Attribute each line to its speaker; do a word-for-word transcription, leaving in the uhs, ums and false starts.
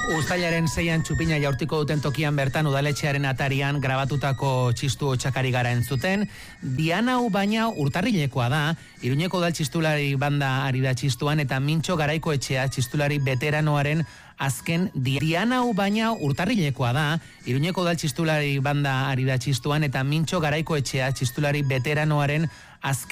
Speaker 1: Uztailaren zeian txupina jaurtiko duten tokian bertan udaletxearen atarian grabatutako txistu txakari gara entzuten. Diana hau baina urtarrilekoa da, Iruñeko udal txistulari banda ari da txistuan eta Mintxo Garaiko etxea txistulari veteranoaren azken dia. Diana hau baina urtarrilekoa da, Iruñeko udal txistulari banda ari da txistuan eta Mintxo Garaiko etxea txistulari veteranoaren azken